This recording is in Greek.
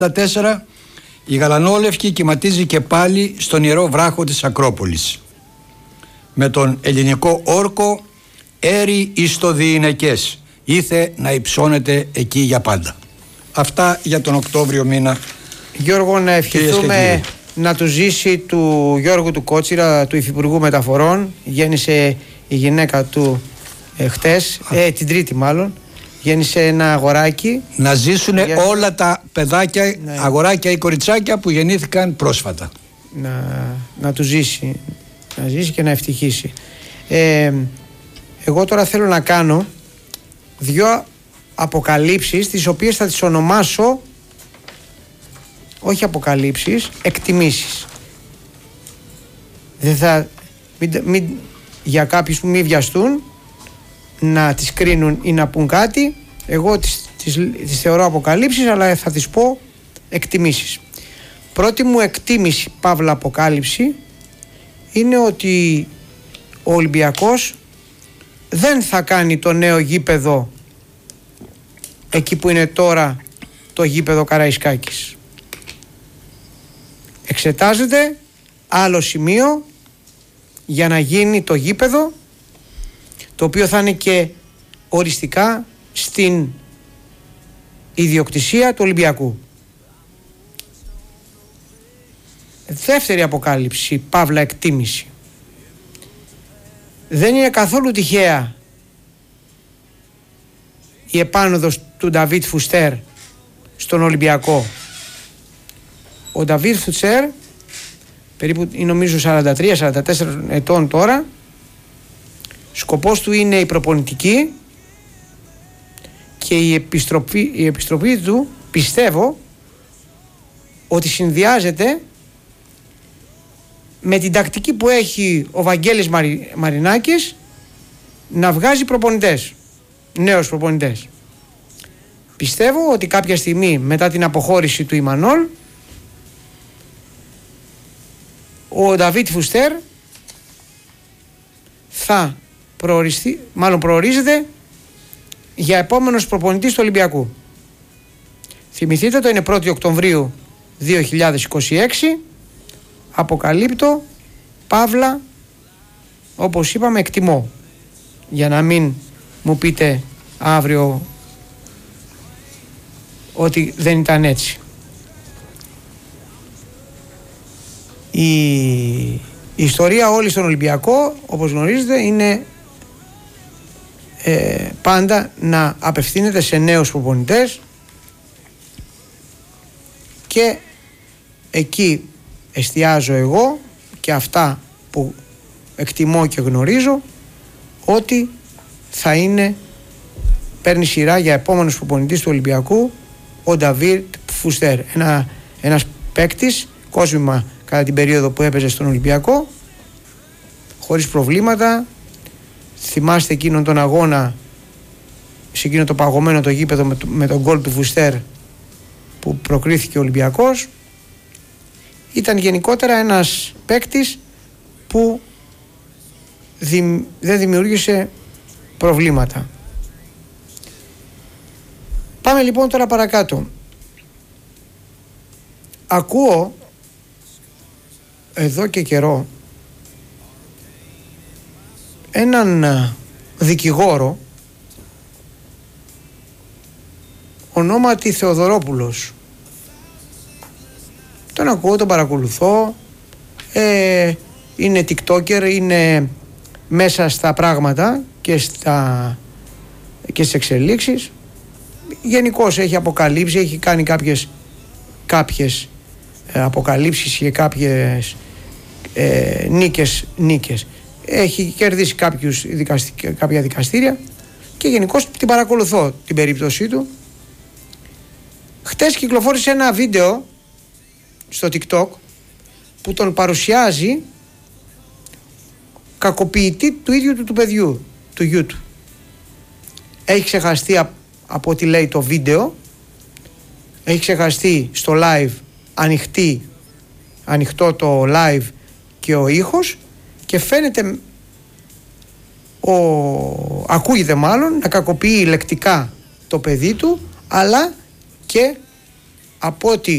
1944 η γαλανόλευκη κυματίζει και πάλι στον ιερό βράχο της Ακρόπολης. Με τον ελληνικό όρκο έρη εις το διηνεκές, ήθε να υψώνεται εκεί για πάντα. Αυτά για τον Οκτώβριο μήνα. Γιώργο, να ευχηθούμε να του ζήσει του Γιώργου του Κότσιρα, του Υφυπουργού Μεταφορών. Γέννησε η γυναίκα του χτες, την Τρίτη μάλλον. Γέννησε ένα αγοράκι. Να ζήσουν όλα τα παιδάκια, ναι, αγοράκια ή κοριτσάκια που γεννήθηκαν πρόσφατα. Να του ζήσει. Να ζήσει και να ευτυχήσει. Εγώ τώρα θέλω να κάνω δύο αποκαλύψεις, τις οποίες θα τις ονομάσω, όχι αποκαλύψεις, εκτιμήσεις. Δεν θα, για κάποιους που μην βιαστούν να τις κρίνουν ή να πούν κάτι, εγώ τις θεωρώ αποκαλύψεις, αλλά θα τις πω εκτιμήσεις. Πρώτη μου εκτίμηση, παύλα αποκάλυψη, είναι ότι ο Ολυμπιακός δεν θα κάνει το νέο γήπεδο εκεί που είναι τώρα το γήπεδο Καραϊσκάκης. Εξετάζεται άλλο σημείο για να γίνει το γήπεδο, το οποίο θα είναι και οριστικά στην ιδιοκτησία του Ολυμπιακού. Δεύτερη αποκάλυψη, παύλα εκτίμηση. Δεν είναι καθόλου τυχαία η επάνωδος του Νταβίτ Φουστέρ στον Ολυμπιακό. Ο Νταβίτ Φουστέρ, περίπου νομίζω 43-44 ετών τώρα, σκοπός του είναι η προπονητική και η επιστροφή του, πιστεύω ότι συνδυάζεται με την τακτική που έχει ο Βαγγέλης Μαρινάκης να βγάζει προπονητές, νέους προπονητές. Πιστεύω ότι κάποια στιγμή μετά την αποχώρηση του Ιμανόλ, ο Νταβίτ Φουστέρ θα προορίζεται για επόμενος προπονητής του Ολυμπιακού. Θυμηθείτε, το είναι 1η Οκτωβρίου 2026. Αποκαλύπτω, παύλα, όπως είπαμε, εκτιμώ, για να μην μου πείτε αύριο ότι δεν ήταν έτσι. Η ιστορία όλη στον Ολυμπιακό, όπως γνωρίζετε, είναι πάντα να απευθύνεται σε νέους προπονητές, και εκεί εστιάζω εγώ και αυτά που εκτιμώ και γνωρίζω, ότι θα παίρνει σειρά για επόμενος προπονητής του Ολυμπιακού ο Νταβίτ Φουστέρ, ένας παίκτης κόσμημα κατά την περίοδο που έπαιζε στον Ολυμπιακό, χωρίς προβλήματα. Θυμάστε εκείνον τον αγώνα, σε εκείνο το παγωμένο το γήπεδο με τον γκολ του Φουστέρ που προκρίθηκε ο Ολυμπιακός. Ήταν γενικότερα ένας παίκτης που δεν δημιούργησε προβλήματα. Πάμε λοιπόν τώρα παρακάτω. Ακούω εδώ και καιρό έναν δικηγόρο ονόματι Θεοδωρόπουλος. Τον ακούω, τον παρακολουθώ, είναι TikToker, είναι μέσα στα πράγματα και στις εξελίξεις. Γενικώς έχει αποκαλύψει, έχει κάνει κάποιες αποκαλύψεις και κάποιες νίκες. Έχει κερδίσει κάποια δικαστήρια και γενικώς την παρακολουθώ την περίπτωσή του. Χτες κυκλοφόρησε ένα βίντεο στο TikTok που τον παρουσιάζει κακοποιητή του ίδιου του παιδιού, του γιού του. Έχει ξεχαστεί από ό,τι λέει το βίντεο, έχει ξεχαστεί στο live, ανοιχτό το live και ο ήχος, και φαίνεται, ακούγεται μάλλον, να κακοποιεί λεκτικά το παιδί του, αλλά και από ό,τι